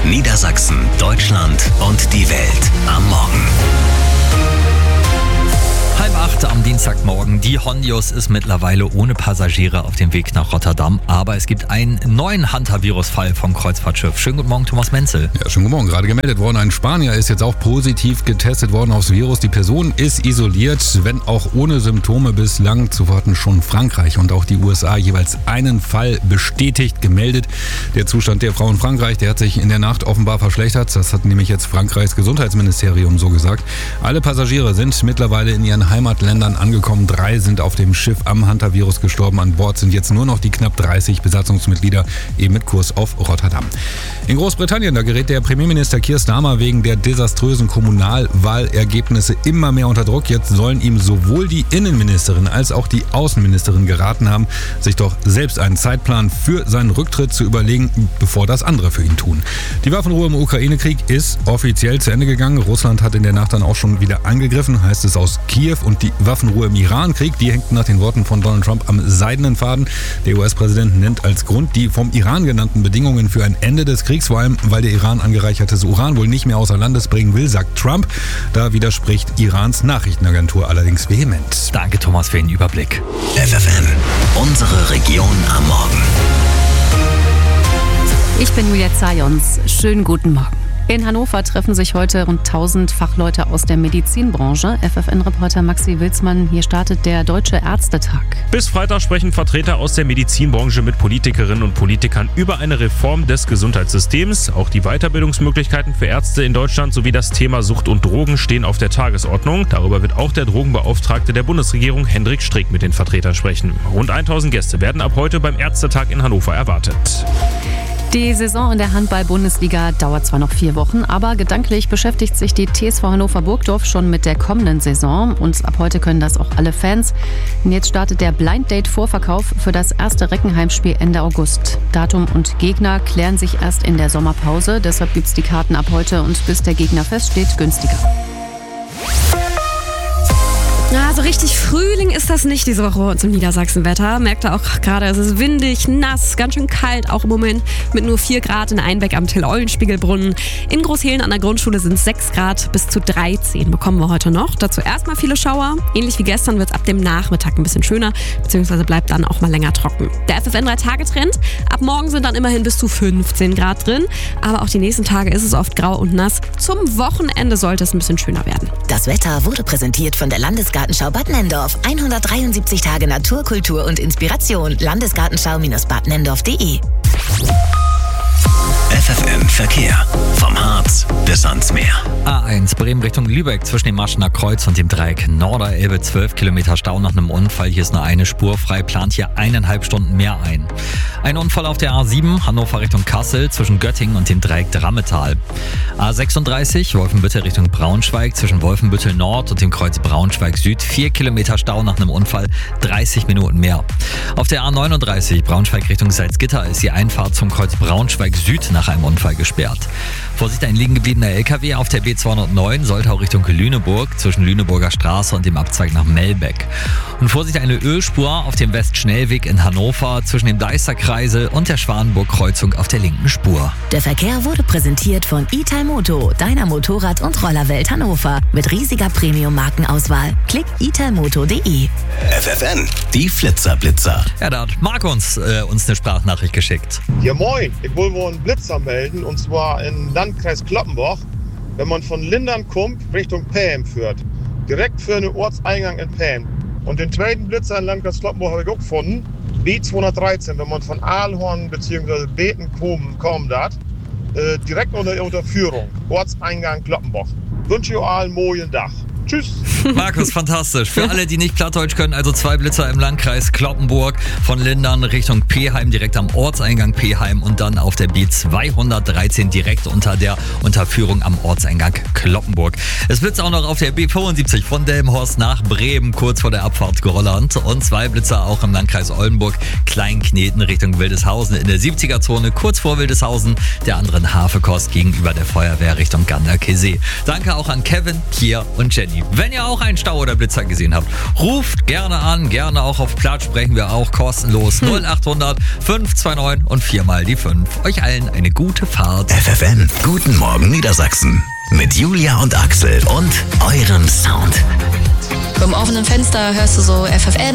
Niedersachsen, Deutschland und die Welt am Morgen. 7:30 am Dienstagmorgen. Die Hondius ist mittlerweile ohne Passagiere auf dem Weg nach Rotterdam. Aber es gibt einen neuen Hantavirus-Fall vom Kreuzfahrtschiff. Schönen guten Morgen, Thomas Menzel. Ja, schönen guten Morgen. Gerade gemeldet worden. Ein Spanier ist jetzt auch positiv getestet worden aufs Virus. Die Person ist isoliert, wenn auch ohne Symptome bislang. Zuvor hatten schon Frankreich und auch die USA jeweils einen Fall bestätigt, gemeldet. Der Zustand der Frau in Frankreich, der hat sich in der Nacht offenbar verschlechtert. Das hat nämlich jetzt Frankreichs Gesundheitsministerium so gesagt. Alle Passagiere sind mittlerweile in ihren Heimatländern angekommen. 3 sind auf dem Schiff am Hantavirus gestorben. An Bord sind jetzt nur noch die knapp 30 Besatzungsmitglieder, eben mit Kurs auf Rotterdam. In Großbritannien, da gerät der Premierminister Keir Starmer wegen der desaströsen Kommunalwahlergebnisse immer mehr unter Druck. Jetzt sollen ihm sowohl die Innenministerin als auch die Außenministerin geraten haben, sich doch selbst einen Zeitplan für seinen Rücktritt zu überlegen, bevor das andere für ihn tun. Die Waffenruhe im Ukraine-Krieg ist offiziell zu Ende gegangen. Russland hat in der Nacht dann auch schon wieder angegriffen, heißt es aus Kiew. Und die Waffenruhe im Iran-Krieg, die hängt nach den Worten von Donald Trump am seidenen Faden. Der US-Präsident nennt als Grund die vom Iran genannten Bedingungen für ein Ende des Kriegs, vor allem weil der Iran angereichertes Uran wohl nicht mehr außer Landes bringen will, sagt Trump. Da widerspricht Irans Nachrichtenagentur allerdings vehement. Danke, Thomas, für den Überblick. FFN, unsere Region am Morgen. Ich bin Juliette Zayons. Schönen guten Morgen. In Hannover treffen sich heute rund 1000 Fachleute aus der Medizinbranche. FFN-Reporter Maxi Wilsmann, hier startet der Deutsche Ärztetag. Bis Freitag sprechen Vertreter aus der Medizinbranche mit Politikerinnen und Politikern über eine Reform des Gesundheitssystems. Auch die Weiterbildungsmöglichkeiten für Ärzte in Deutschland sowie das Thema Sucht und Drogen stehen auf der Tagesordnung. Darüber wird auch der Drogenbeauftragte der Bundesregierung Hendrik Streeck mit den Vertretern sprechen. Rund 1000 Gäste werden ab heute beim Ärztetag in Hannover erwartet. Die Saison in der Handball-Bundesliga dauert zwar noch 4 Wochen, aber gedanklich beschäftigt sich die TSV Hannover-Burgdorf schon mit der kommenden Saison. Und ab heute können das auch alle Fans. Und jetzt startet der Blind-Date-Vorverkauf für das erste Reckenheim-Spiel Ende August. Datum und Gegner klären sich erst in der Sommerpause. Deshalb gibt's die Karten ab heute und bis der Gegner feststeht, günstiger. Ja, so richtig Frühling ist das nicht diese Woche zum Niedersachsenwetter. Merkt ihr auch gerade, es ist windig, nass, ganz schön kalt, auch im Moment mit nur 4 Grad in Einbeck am Till-Eulenspiegelbrunnen. In Großhehlen an der Grundschule sind es 6 Grad, bis zu 13 bekommen wir heute noch. Dazu erstmal viele Schauer. Ähnlich wie gestern wird es ab dem Nachmittag ein bisschen schöner, beziehungsweise bleibt dann auch mal länger trocken. Der FFN 3-Tage-Trend. Ab morgen sind dann immerhin bis zu 15 Grad drin. Aber auch die nächsten Tage ist es oft grau und nass. Zum Wochenende sollte es ein bisschen schöner werden. Das Wetter wurde präsentiert von der Landesgartenschau Bad Nenndorf. 173 Tage Natur, Kultur und Inspiration. Landesgartenschau-badnenndorf.de. FFN Verkehr. Vom Harz bis ans Meer. A1 Bremen Richtung Lübeck zwischen dem Maschener Kreuz und dem Dreieck Norderelbe. 12 Kilometer Stau nach einem Unfall. Hier ist nur eine Spur frei. Plant hier 1,5 Stunden mehr ein. Ein Unfall auf der A7 Hannover Richtung Kassel zwischen Göttingen und dem Dreieck Drammetal. A36 Wolfenbüttel Richtung Braunschweig zwischen Wolfenbüttel Nord und dem Kreuz Braunschweig Süd. 4 Kilometer Stau nach einem Unfall. 30 Minuten mehr. Auf der A39 Braunschweig Richtung Salzgitter ist die Einfahrt zum Kreuz Braunschweig Süd nach einem Unfall gesperrt. Vorsicht, ein liegen gebliebener LKW auf der B209 sollte auch Richtung Lüneburg zwischen Lüneburger Straße und dem Abzweig nach Melbeck. Und Vorsicht, eine Ölspur auf dem Westschnellweg in Hannover zwischen dem Deisterkreisel und der Schwanenburg-Kreuzung auf der linken Spur. Der Verkehr wurde präsentiert von Italmoto, deiner Motorrad- und Rollerwelt Hannover. Mit riesiger Premium-Markenauswahl. Klick italmoto.de. FFN, die Flitzerblitzer. Ja, da hat Marc uns eine Sprachnachricht geschickt. Ja moin, ich will wohl einen Blitzer melden und zwar im Landkreis Cloppenburg, wenn man von Lindern kommt, Richtung Pelm führt. Direkt für den Ortseingang in Pelm. Und den zweiten Blitzer im Landkreis Cloppenburg habe ich auch gefunden, B213, wenn man von Aalhorn bzw. Beten kommen darf, direkt unter der Unterführung, Ortseingang Cloppenburg. Wünsche euch allen moin Dach. Tschüss. Markus, fantastisch. Für alle, die nicht Plattdeutsch können, also 2 Blitzer im Landkreis Cloppenburg von Lindern Richtung Peheim, direkt am Ortseingang Peheim und dann auf der B213 direkt unter der Unterführung am Ortseingang Cloppenburg. Es blitzt auch noch auf der B75 von Delmenhorst nach Bremen, kurz vor der Abfahrt Grolland und 2 Blitzer auch im Landkreis Oldenburg, Kleinkneten Richtung Wildeshausen in der 70er-Zone, kurz vor Wildeshausen, der anderen Hafekost gegenüber der Feuerwehr Richtung Ganderkesee. Danke auch an Kevin, Kier und Jenny. Stefanie. Wenn ihr auch einen Stau oder Blitzer gesehen habt, ruft gerne an, gerne auch auf Platz, sprechen wir auch kostenlos 0800 529 und 4 mal die 5. Euch allen eine gute Fahrt. FFN, guten Morgen Niedersachsen. Mit Julia und Axel und eurem Sound. Beim offenen Fenster hörst du so FFN.